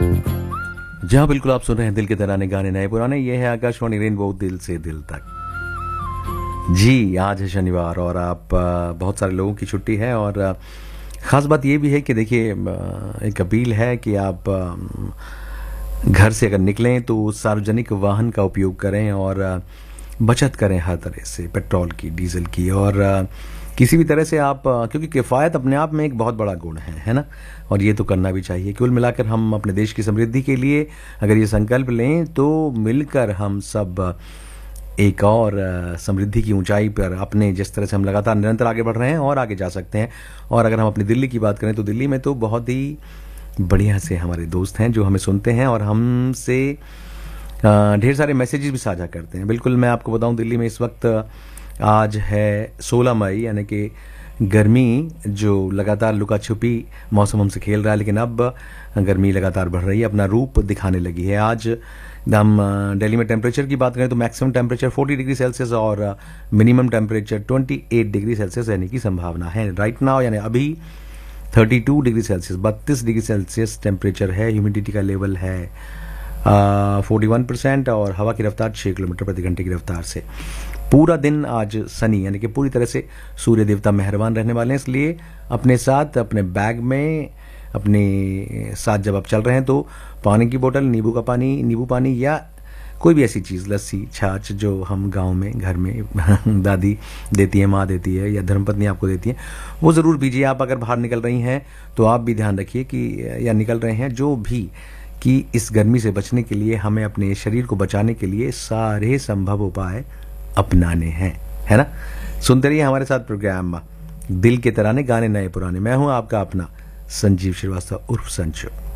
जहाँ बिल्कुल आप सुन रहे हैं दिल के तराने गाने नए पुराने। ये है आकाशवाणी रेनबो दिल से दिल तक। जी आज है शनिवार और आप बहुत सारे लोगों की छुट्टी है और ख़ास बात ये भी है कि देखिए एक अपील है कि आप घर से अगर निकलें तो सार्वजनिक वाहन का उपयोग करें और बचत करें हर तरह से, पेट्रोल की, डीजल की, और किसी भी तरह से आप, क्योंकि किफ़ायत अपने आप में एक बहुत बड़ा गुण है ना, और ये तो करना भी चाहिए। कुल मिलाकर हम अपने देश की समृद्धि के लिए अगर ये संकल्प लें तो मिलकर हम सब एक और समृद्धि की ऊंचाई पर अपने, जिस तरह से हम लगातार निरंतर आगे बढ़ रहे हैं और आगे जा सकते हैं। और अगर हम अपनी दिल्ली की बात करें तो दिल्ली में तो बहुत ही बढ़िया से हमारे दोस्त हैं जो हमें सुनते हैं और हमसे ढेर सारे मैसेजेस भी साझा करते हैं। बिल्कुल मैं आपको बताऊं, दिल्ली में इस वक्त आज है 16 मई, यानी कि गर्मी जो लगातार लुका छुपी मौसम हमसे खेल रहा है, लेकिन अब गर्मी लगातार बढ़ रही है, अपना रूप दिखाने लगी है। आज हम दिल्ली में टेम्परेचर की बात करें तो मैक्सिमम टेम्परेचर 40 डिग्री सेल्सियस और मिनिमम टेम्परेचर 28 डिग्री सेल्सियस रहने की संभावना है। राइट नाउ यानी अभी 32 degree Celsius, 32 degree Celsius temperature है। ह्यूमिडिटी का लेवल है 41% और हवा की रफ्तार 6 किलोमीटर प्रति घंटे की रफ्तार से। पूरा दिन आज सनी, यानी कि पूरी तरह से सूर्य देवता मेहरबान रहने वाले हैं, इसलिए अपने साथ, अपने बैग में, अपने साथ जब आप चल रहे हैं तो पानी की बोतल, नींबू पानी या कोई भी ऐसी चीज़, लस्सी, छाछ जो हम गांव में घर में दादी देती है, माँ देती है या धर्मपत्नी आपको देती है, वो ज़रूर पीजिए। आप अगर बाहर निकल रही हैं तो आप भी ध्यान रखिए कि, या निकल रहे हैं जो भी, कि इस गर्मी से बचने के लिए हमें अपने शरीर को बचाने के लिए सारे संभव उपाय अपनाने हैं, है ना। सुनते रहिए हमारे साथ प्रोग्राम दिल के तराने गाने नए पुराने। मैं हूं आपका अपना संजीव श्रीवास्तव उर्फ संचो।